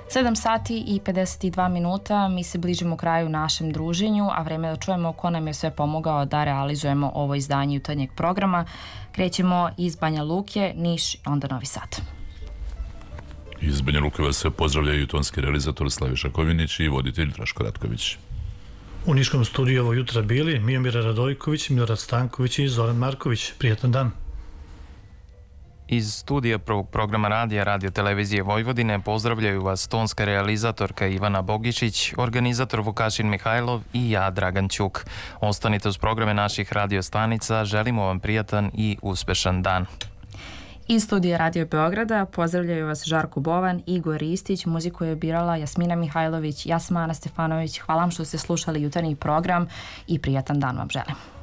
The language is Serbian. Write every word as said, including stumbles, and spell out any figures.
sedam sati i pedeset dva minuta, mi se bližimo kraju našem druženju, a vreme da čujemo ko nam je sve pomogao da realizujemo ovo izdanje jutarnjeg programa. Krećemo iz Banja Luke, Niš, onda Novi Sad. Iz Banja Luke vas se pozdravljaju tonski realizator Slaviša Kovinić i voditelj Draško Ratković. U niškom studiju ovo jutra bili Mijomira Radojković, Milorad Stanković i Zoran Marković. Prijatan dan. Iz studija prvog programa radija Radio Televizije Vojvodine pozdravljaju vas tonska realizatorka Ivana Bogišić, organizator Vukašin Mihajlov i ja, Dragan Ćuk. Ostanite uz programe naših radio stanica, želimo vam prijatan i uspešan dan. Iz studija Radio Beograda pozdravljaju vas Žarko Bovan, Igor Ristić, muziku je birala Jasmina Mihajlović, ja sam Ana Stefanović. Hvala vam što ste slušali jutarnji program i prijatan dan vam želim.